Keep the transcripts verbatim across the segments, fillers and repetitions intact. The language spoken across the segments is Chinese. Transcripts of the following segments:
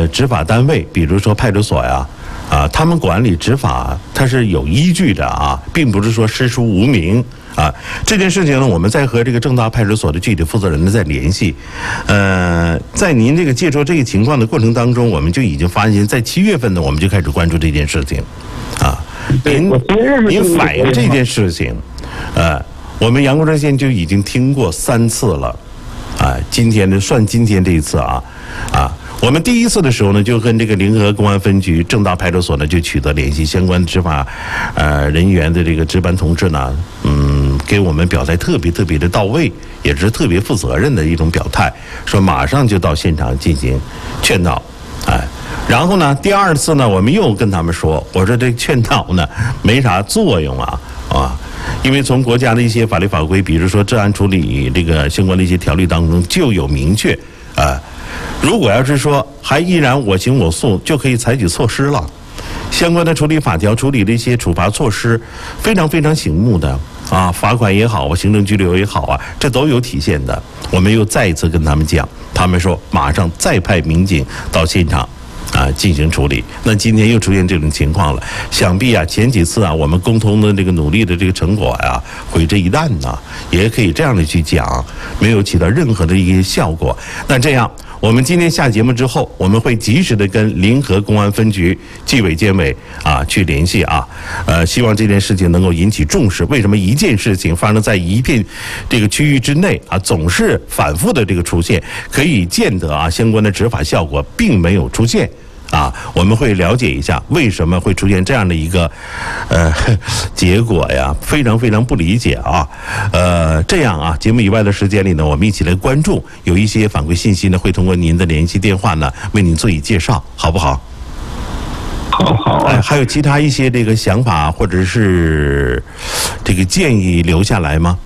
呃执法单位，比如说派出所呀。啊，他们管理执法，它是有依据的啊，并不是说师出无名啊。这件事情呢，我们在和这个正大派出所的具体负责人呢在联系。呃，在您这个介绍这个情况的过程当中，我们就已经发现，在七月份呢，我们就开始关注这件事情，啊，您您反映这件事情，呃，我们阳光热线就已经听过三次了，啊，今天的算今天这一次啊，啊。我们第一次的时候呢，就跟这个临河公安分局正大派出所呢就取得联系，相关执法呃人员的这个值班同志呢，嗯，给我们表态特别特别的到位，也是特别负责任的一种表态，说马上就到现场进行劝导，哎，然后呢，第二次呢，我们又跟他们说，我说这劝导呢没啥作用啊啊。因为从国家的一些法律法规，比如说治安处理这个相关的一些条例当中就有明确，啊、呃。如果要是说还依然我行我素，就可以采取措施了。相关的处理法条、处理的一些处罚措施，非常非常醒目的啊，罚款也好啊，行政拘留也好啊，这都有体现的。我们又再一次跟他们讲，他们说马上再派民警到现场啊进行处理。那今天又出现这种情况了，想必啊前几次啊我们共同的这个努力的这个成果呀、啊，毁之一旦呐，也可以这样的去讲，没有起到任何的一些效果。那这样。我们今天下节目之后，我们会及时的跟临河公安分局纪委监委啊去联系啊，呃，希望这件事情能够引起重视。为什么一件事情发生在一片这个区域之内啊，总是反复的这个出现，可以见得啊相关的执法效果并没有出现。啊，我们会了解一下为什么会出现这样的一个呃结果呀，非常非常不理解啊。呃，这样啊，节目以外的时间里呢，我们一起来关注，有一些反馈信息呢，会通过您的联系电话呢，为您做以介绍，好不好？ 好好、啊。 哎，还有其他一些这个想法或者是这个建议留下来吗？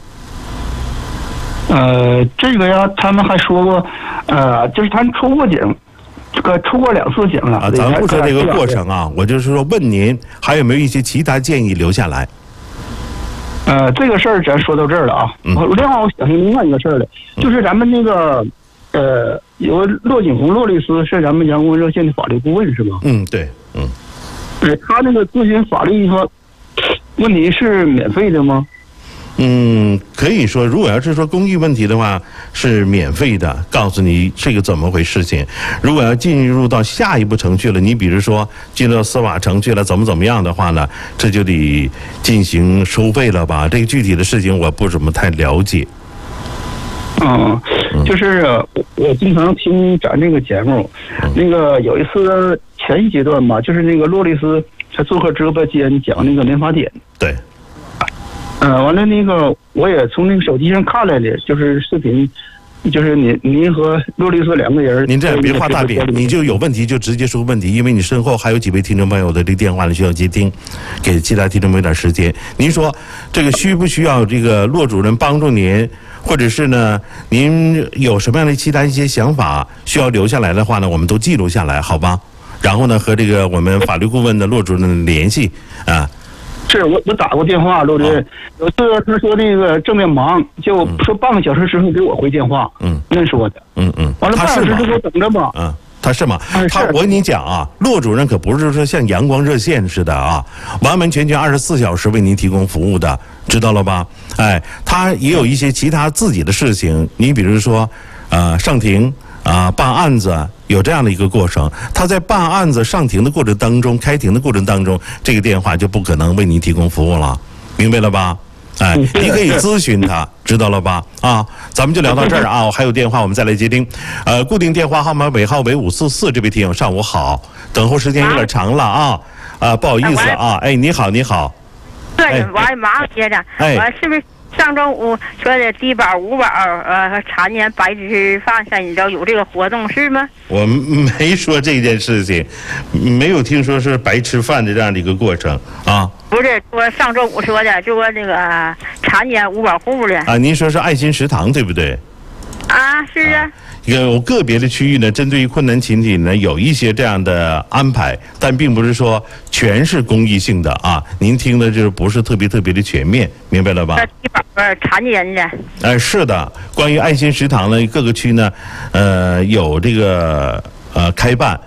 呃，这个呀，他们还说过，呃，就是他们出过警。这个出过两次警了啊，咱不说这个过程啊，我就是说问您还有没有一些其他建议留下来？ 呃，这个事儿咱说到这儿了啊。嗯。另外，我想起另外一个事儿来，就是咱们那个呃，有个骆锦红骆律师是咱们阳光热线的法律顾问是吗？ 嗯，对，嗯。 对，他那个咨询法律说问题是免费的吗？ 嗯，可以说，如果要是说公益问题的话，是免费的，告诉你这个怎么回事情。如果要进入到下一步程序了，你比如说进入到司法程序了，怎么怎么样的话呢，这就得进行收费了吧？这个具体的事情我不怎么太了解。 嗯，就是我经常听咱这个节目，嗯、那个有一次前一阶段吧，就是那个骆律师他做客直播间讲那个民法典。 对。 嗯、呃，完了那个我也从那个手机上看来的，就是视频，就是您您和骆律师两个人。 您这样别画大饼，你就有问题就直接说问题，因为你身后还有几位听众朋友的这个电话呢需要接听，给其他听众朋友点时间。您说这个需不需要这个骆主任帮助您，或者是呢您有什么样的其他一些想法需要留下来的话呢，我们都记录下来，好吧？然后呢和这个我们法律顾问的骆主任联系啊。 是我我打过电话，陆主任，有次他说那个正面忙，就说半个小时之后给我回电话，嗯，那说的， 嗯嗯， 完了半小时之后等着吧， 嗯，他是吗？他我跟你讲啊，骆主任可不是说像阳光热线似的啊，完完全全二十四小时为您提供服务的，知道了吧？哎，他也有一些其他自己的事情，你比如说，呃，上庭啊、呃，办案子。有这样的一个过程，他在办案子上庭的过程当中，开庭的过程当中，这个电话就不可能为您提供服务了，明白了吧？哎，你可以咨询他，知道了吧？啊，咱们就聊到这儿啊，我还有电话，我们再来接听。呃，固定电话号码尾号为五四四，这位听友上午好，等候时间有点长了啊，啊，不好意思啊，哎，你好，你好。 对，完马上接着， 哎， 我是不是？上周五说的低保、五保，呃，和常年白吃饭三你知道有这个活动是吗？ 我没说这件事情，没有听说是白吃饭的这样的一个过程啊。 不是，说上周五说的，就说那个、呃、常年五保户的啊。您说是爱心食堂对不对？ 啊，是啊。 有个别的区域呢，针对于困难群体呢，有一些这样的安排，但并不是说全是公益性的啊。您听的就是不是特别特别的全面，明白了吧？ 低保常年的。 哎、呃，是的。关于爱心食堂呢，各个区呢，呃，有这个呃开办，